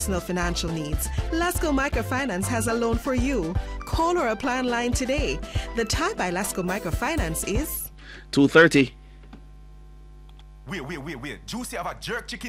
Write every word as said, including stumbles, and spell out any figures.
personal financial needs, Lasco Microfinance has a loan for you. Call or apply online today. The time by Lasco Microfinance is two thirty. Wait, wait, wait, wait. Juicy have a jerk chicken